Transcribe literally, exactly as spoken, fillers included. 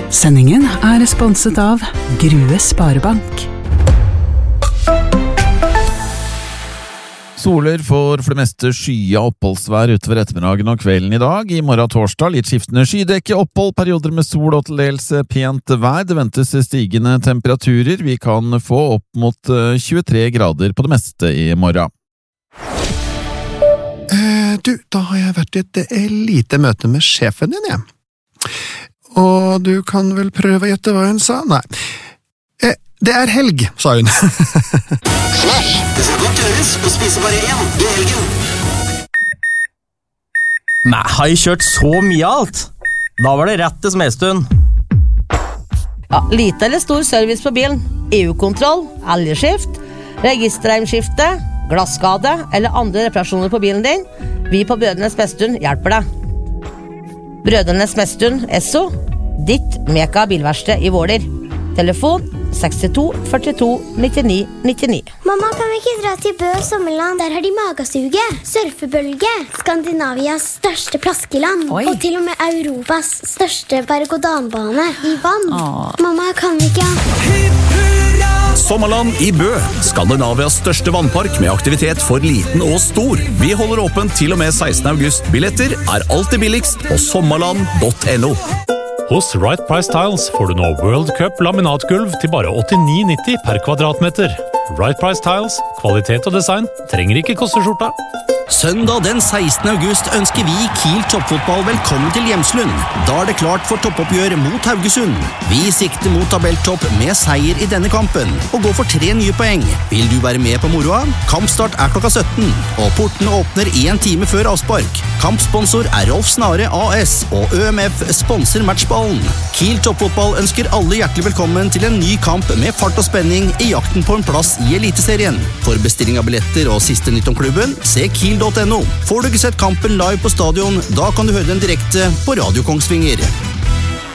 Sendingen er sponset av Grue Sparebank. Soler får for det meste skya oppholdsvær utover ettermiddagen og kvelden i dag. I morgen torsdag litt skiftende skydekke, opphold, perioder med sol og til dels pent vær. Det ventes stigende temperaturer. Vi kan få opp mot tjuetre grader på det meste i morgen. Eh, du, da har jeg vært i et eh, lite møte med sjefen din, jeg. Og du kan vel prøve å gjette hva hun sa? Nei. Eh, det er helg, sa hun. Smash! Det skal godt gjøres å spise bare én i helgen. Nei, har jeg kjørt så mye alt? Da var det rett til Smedstuen. Ja, lite eller stor service på bilen. E U-kontroll, elgskift, registerheimskifte, glasskade eller andre reparasjoner på bilen din. Vi på Brødrenes Smedstuen hjelper deg. Brødrenes Smedstuen, Esso, ditt meka bilverksted i Våler. Telefon sekstito førtito nittini nittini. Mamma, kan vi ikke dra til Bø sommerland? Der har de magasuge, surfebølge, Skandinavias største plaskeland. Oi. Og til og med Europas største berg-og-dal-bane i vann. Åh. Mamma, kan vi ikke? Sommerland i Bø, Skandinavias største vannpark med aktivitet for liten og stor. Vi holder åpent til og med sekstende august. Billetter er alltid billigst på sommerland punktum no. Hos Right Price Tiles får du nå World Cup laminatgulv til bare åttini nitti per kvadratmeter. Right Price Tiles, kvalitet og design, trenger ikke koste skjorta. Søndag den sekstende august ønsker vi Kiel toppfotball velkommen til Hjemslund. Da er det klart for toppoppgjør mot Haugesund. Vi sikter mot tabelltopp med seier i denne kampen, og går for tre nye poeng. Vil du være med på moroa? Kampstart er klokka sytten, og portene åpner en time før avspark. Kampsponsor er Rolf Snare A S, og Ø M F sponser matchballen. Kiel toppfotball ønsker alle hjertelig velkommen til en ny kamp med fart og spenning i jakten på en plass i Eliteserien. For bestilling av billetter og siste nytt om klubben, se Kiel punktum no. Får du ikke sett kampen live på stadion, da kan du høre den direkte på Radio Kongsvinger.